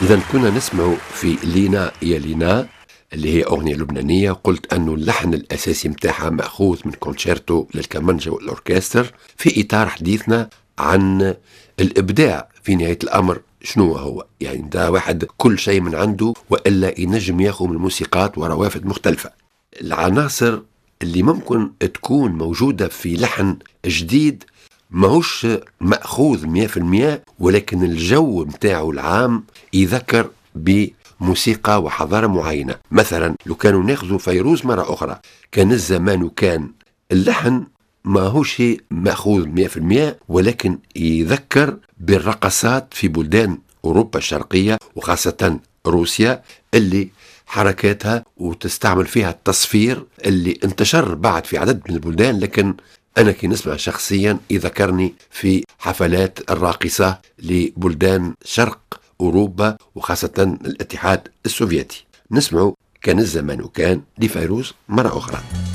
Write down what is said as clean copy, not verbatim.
إذا كنا نسمع في لينا يا لينا اللي هي أغنية لبنانية، قلت أنه اللحن الأساسي متاعها مأخوذ من كونشيرتو للكمانجا والأوركستر. في إطار حديثنا عن الإبداع في نهاية الأمر، شنو هو؟ يعني ده واحد كل شيء من عنده، وإلا ينجم ياخذ من الموسيقات وروافد مختلفة. العناصر اللي ممكن تكون موجودة في لحن جديد ماهوش مأخوذ 100%، ولكن الجو متاعه العام يذكر بموسيقى وحضارة معينة. مثلا لو كانوا ناخذوا فيروز مرة أخرى، كان الزمان وكان اللحن ماهوش مأخوذ 100%، ولكن يذكر بالرقصات في بلدان أوروبا الشرقية وخاصة روسيا، اللي حركاتها وتستعمل فيها التصفير اللي انتشر بعد في عدد من البلدان. لكن أنا كي نسمع شخصيا يذكرني في حفلات الراقصة لبلدان شرق أوروبا وخاصة الاتحاد السوفيتي. نسمع كان الزمان وكان لفيروز مرة أخرى.